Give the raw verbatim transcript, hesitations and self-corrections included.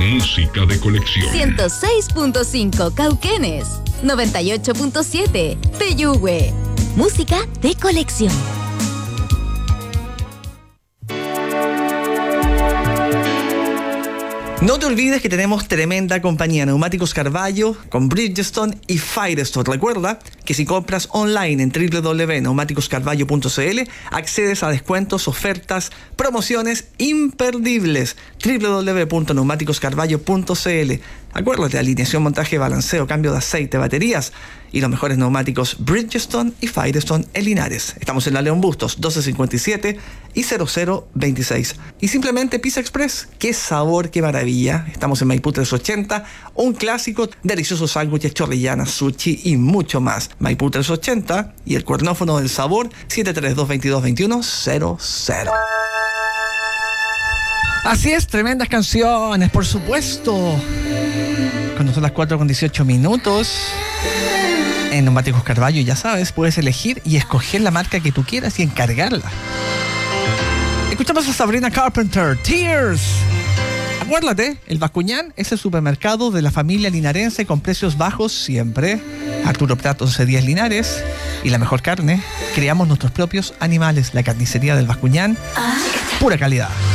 Música de colección. ciento seis punto cinco Cauquenes, noventa y ocho punto siete Peyúgue. Música de colección. No te olvides que tenemos tremenda compañía, Neumáticos Carballo con Bridgestone y Firestone. Recuerda que si compras online en doble u doble u doble u punto neumáticos carballo punto c l accedes a descuentos, ofertas, promociones imperdibles. doble u doble u doble u punto neumáticos carballo punto c l. Acuérdate, alineación, montaje, balanceo, cambio de aceite, baterías y los mejores neumáticos Bridgestone y Firestone en Linares. Estamos en la León Bustos, doce cincuenta y siete y cero cero veintiséis. Y simplemente Pizza Express. ¡Qué sabor, qué maravilla! Estamos en Maipú trescientos ochenta, un clásico, deliciosos sándwiches, chorrillanas, sushi y mucho más. Maipú trescientos ochenta y el cuernófono del sabor siete tres dos, veintidós, veintiuno, cero cero. Así es, tremendas canciones, por supuesto. Cuando son las cuatro con dieciocho minutos, en Neumáticos Carballo, ya sabes, puedes elegir y escoger la marca que tú quieras y encargarla. Escuchamos a Sabrina Carpenter, Tears. Acuérdate, el Bascuñán es el supermercado de la familia linarense con precios bajos siempre. Arturo Prat, once días Linares. Y la mejor carne, creamos nuestros propios animales. La carnicería del Bascuñán, pura calidad.